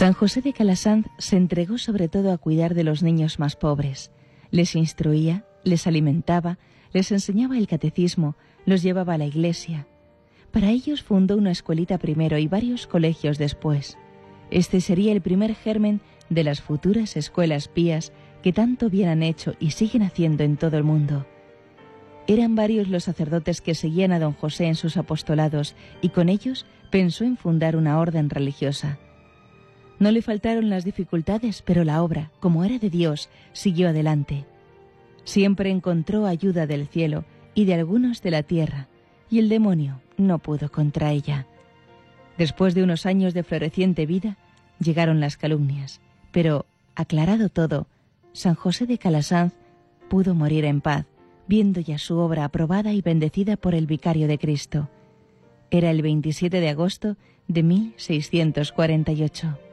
San José de Calasanz se entregó sobre todo a cuidar de los niños más pobres. Les instruía, les alimentaba, les enseñaba el catecismo, los llevaba a la iglesia. Para ellos fundó una escuelita primero y varios colegios después. Este sería el primer germen de las futuras escuelas pías que tanto bien han hecho y siguen haciendo en todo el mundo. Eran varios los sacerdotes que seguían a don José en sus apostolados y con ellos pensó en fundar una orden religiosa. No le faltaron las dificultades, pero la obra, como era de Dios, siguió adelante. Siempre encontró ayuda del cielo y de algunos de la tierra, y el demonio no pudo contra ella. Después de unos años de floreciente vida, llegaron las calumnias, pero, aclarado todo, San José de Calasanz pudo morir en paz, viendo ya su obra aprobada y bendecida por el vicario de Cristo. Era el 27 de agosto de 1648.